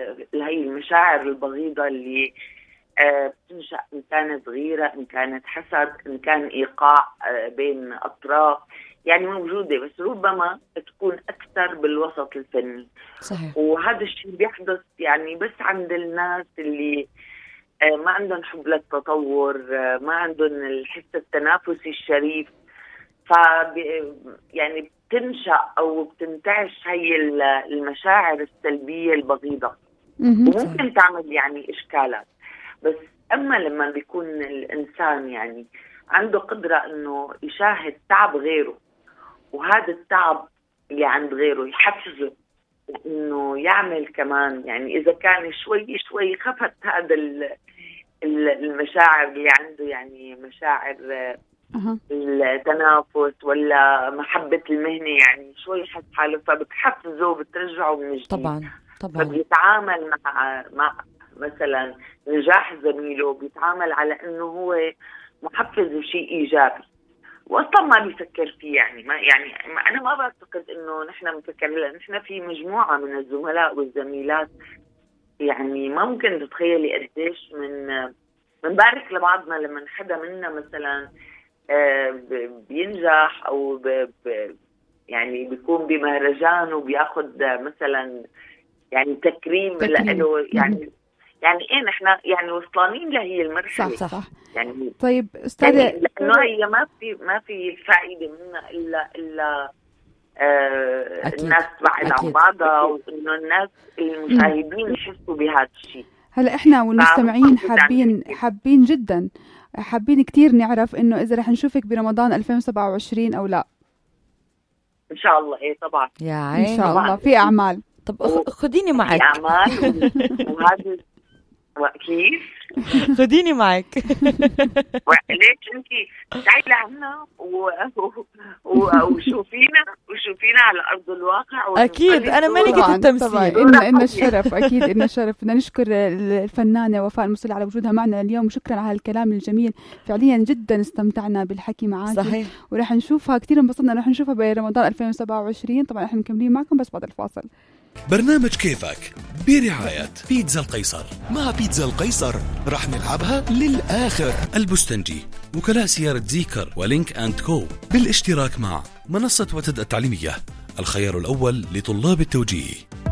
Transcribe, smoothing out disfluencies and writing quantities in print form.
هاي المشاعر البغيضة اللي بتنشأ، إن كانت غيرة، إن كانت حسد، إن كان إيقاع بين أطراف، يعني موجودة، بس ربما تكون أكثر بالوسط الفني. صحيح. وهذا الشيء بيحدث يعني بس عند الناس اللي ما عندهم حب للتطور، ما عندهم الحس التنافسي الشريف، يعني بتنشأ أو بتنتعش هي المشاعر السلبية البغيضة، وممكن تعمل يعني إشكالات. بس أما لما بيكون الإنسان يعني عنده قدرة إنه يشاهد تعب غيره، وهذا التعب اللي عند غيره يحفزه إنه يعمل كمان، يعني إذا كان شوي شوي خفت هذا المشاعر اللي عنده، يعني مشاعر التنافس ولا محبة المهنة، يعني شوي يحس حاله، فبتحفزه وبترجعه من جديد. طبعا. فبيتعامل مع مثلا نجاح زميله، بيتعامل على انه هو محفز وشيء ايجابي، واصلا ما بيفكر فيه. يعني انا ما بعتقد انه نحن بنفكر، لان نحن في مجموعة من الزملاء والزميلات، يعني ما ممكن تتخيلي قديش بنبارك لبعضنا لما حدا منا مثلا بينجح او يعني بيكون بمهرجان وبياخد مثلا يعني تكريم له، يعني ايه نحن يعني وصلانين لهي المرحله. صح. يعني طيب استاذه، يعني لانه هي ما في فائده منها الا الناس تبعد عن بعضها، وانه الناس المشاهدين يحسوا بهذا الشيء. هلا احنا والمستمعين حابين جدا، حابين كتير نعرف انه اذا رح نشوفك برمضان 2027 او لا. ان شاء الله. ايه طبعا يا عين، ان شاء الله في اعمال. طب خديني معك. في اعمال وهذا كيف خديني معك. ليش انت تعي لعنا وشوفينا على ارض الواقع. اكيد انا ملكة التمثيل. إن الشرف، اكيد إن الشرف. بدنا نشكر الفنانة وفاء المصلي على وجودها معنا اليوم، وشكرا على الكلام الجميل، فعليا جدا استمتعنا بالحكي معاك. صحيح. ورح نشوفها كثير، انبسطنا رح نشوفها برمضان 2027. طبعا احنا مكملين معكم بس بعد الفاصل. برنامج كيفك برعاية بيتزا القيصر. مع بيتزا القيصر رح نلعبها للآخر. البستنجي، وكلاء سيارة زيكر ولينك أند كو، بالاشتراك مع منصة وتد التعليمية، الخيار الأول لطلاب التوجيه.